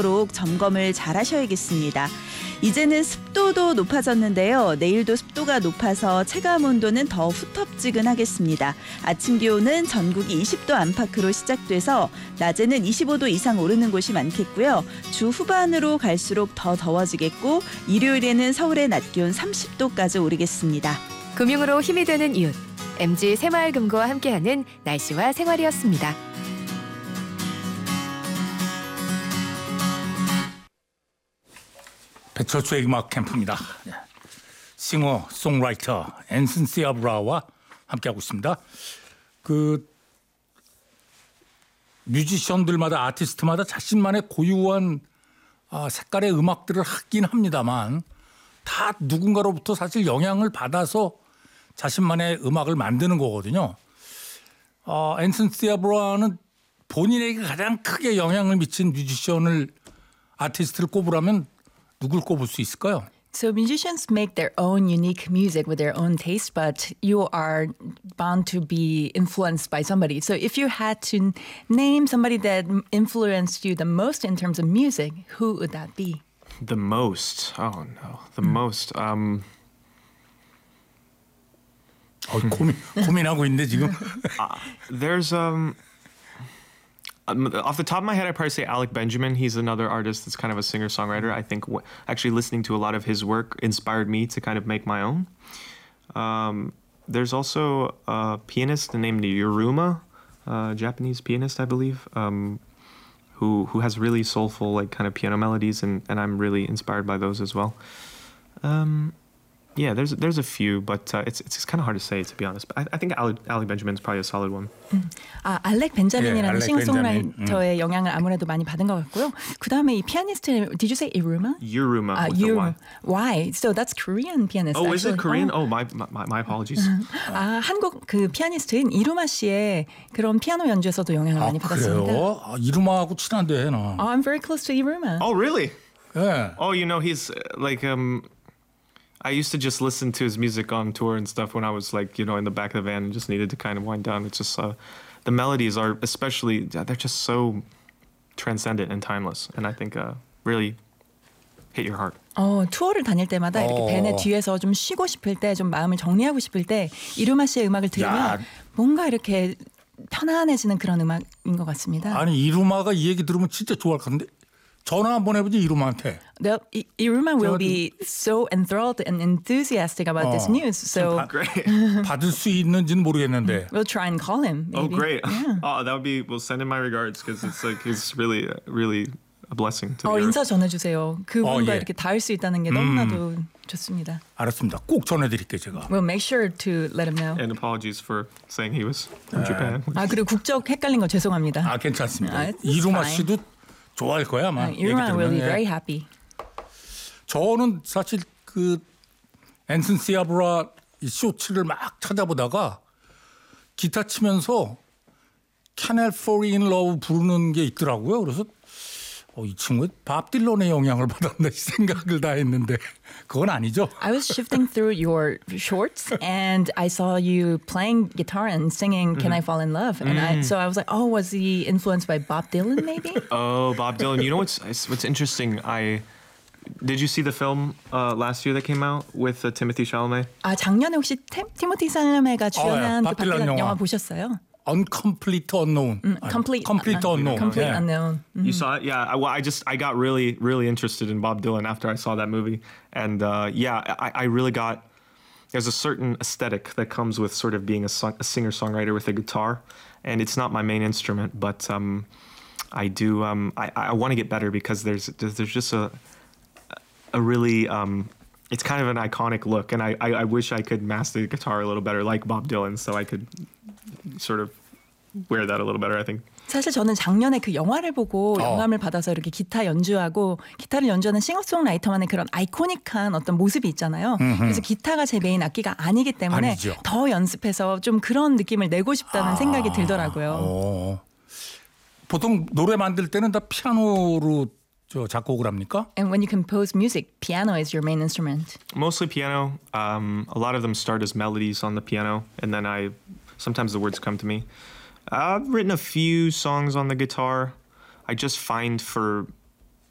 있도록 점검을 잘 하셔야겠습니다. 이제는 습도도 높아졌는데요. 내일도 습도가 높아서 체감 온도는 더 후텁지근하겠습니다. 아침 기온은 전국이 20도 안팎으로 시작돼서 낮에는 25도 이상 오르는 곳이 많겠고요. 주 후반으로 갈수록 더 더워지겠고 일요일에는 서울의 낮 기온 30도까지 오르겠습니다. 금융으로 힘이 되는 이웃, MG 새마을금고와 함께하는 날씨와 생활이었습니다. 배철수의 음악 캠프입니다. 싱어, 송라이터 앤슨 시아브라와 함께하고 있습니다. 그 뮤지션들마다 아티스트마다 자신만의 고유한 색깔의 음악들을 하긴 합니다만 다 누군가로부터 사실 영향을 받아서 자신만의 음악을 만드는 거거든요. 앤슨 시아브라는 본인에게 가장 크게 영향을 미친 뮤지션을 아티스트를 꼽으라면 누굴 꼽을 수 있을까요? So musicians make their own unique music with their own taste, but you are bound to be influenced by somebody. So if you had to name somebody that influenced you the most in terms of music, who would that be? The most? Oh no, the most. 고민하고 있는데 지금. There's off the top of my head, I'd probably say Alec Benjamin. He's another artist that's kind of a singer-songwriter. I think actually listening to a lot of his work inspired me to kind of make my own. There's also a pianist named Yuruma, Japanese pianist, I believe, who has really soulful like kind of piano melodies, and I'm really inspired by those as well. Yeah, there's a few, but it's kind of hard to say, to be honest. But I think Alec Benjamin's probably a solid one. 알렉 벤자민이라는 알렉 싱어송라이터의 영향을 아무래도 많이 받은 것 같고요. 그 다음에 이 피아니스트, did you say Iruma? Yuruma with a Y. Why? So that's Korean pianist. Oh, actually. is it Korean? Oh, my apologies. 한국 그 피아니스트인 이루마 씨의 그런 피아노 연주에서도 영향을 많이 받았습니다. 그래요? 이루마하고 친한데 나. I'm very close to Iruma. Oh, really? 예. Oh, you know, he's like I used to just listen to his music on tour and stuff when I was like, you know, in the back of the van and just needed to kind of wind down. It's just the melodies are especially, they're just so transcendent and timeless. And I think really hit your heart. 투어를 다닐 때마다 이렇게 밴의 뒤에서 좀 쉬고 싶을 때, 좀 마음을 정리하고 싶을 때 이루마 씨의 음악을 들으면 뭔가 이렇게 편안해지는 그런 음악인 것 같습니다. 아니 이루마가 이 얘기 들으면 진짜 좋아할 건데 전화 한번 해보지 이루마한테. Iruma will be so enthralled and enthusiastic about this news. So Great. 받을 수 있는지는 모르겠는데. we'll try and call him. Maybe. Oh, great. Yeah. Oh, that would be, we'll send him my regards because it's like, he's really, really a blessing to the earth. 인사 전해주세요. 그분과 예. 이렇게 닿을 수 있다는 게 너무나도 좋습니다. 알았습니다. 꼭 전해드릴게요 제가. We'll make sure to let him know. And apologies for saying he was from Japan. 그리고 국적 헷갈린 거 죄송합니다. 괜찮습니다. it's 이루마 fine. 씨도 좋아할 거야 아마. Iruma will be very happy. 저는 사실 그 앤슨 시아브라 쇼츠를 막 찾아보다가 기타 치면서 Can I Fall in Love 부르는 게 있더라고요. 그래서 이 친구 밥 딜런의 영향을 받았나 생각을 다 했는데 그건 아니죠. I was shifting through your shorts and I saw you playing guitar and singing Can I Fall in Love? And so I was like, oh, was he influenced by Bob Dylan maybe? Oh, Bob Dylan. You know what's interesting? Did you see the film last year that came out with Timothy Chalamet? 작년에 혹시 티모티 살라메가 주연한 그 밥 딜런 영화 영화. 보셨어요? Uncomplete Unknown. Complete Unknown. Complete 예. Unknown. You saw it? Yeah. Well, I got really, really interested in Bob Dylan after I saw that movie. And I really got, there's a certain aesthetic that comes with sort of being a singer-songwriter with a guitar. And it's not my main instrument, but I do, I want to get better because there's just a really, it's kind of an iconic look. And I wish I could master the guitar a little better like Bob Dylan so I could sort of wear that a little better, I think. 사실 저는 작년에 그 영화를 보고 영감을 받아서 이렇게 기타 연주하고 기타를 연주하는 싱어송라이터만의 그런 아이코닉한 어떤 모습이 있잖아요. 그래서 기타가 제 메인 악기가 아니기 때문에 아니죠. 더 연습해서 좀 그런 느낌을 내고 싶다는 생각이 들더라고요. 보통 노래 만들 때는 다 피아노로 작곡을 합니까? And when you compose music, piano is your main instrument. Mostly piano. A lot of them start as melodies on the piano, and then sometimes the words come to me. I've written a few songs on the guitar. I just find for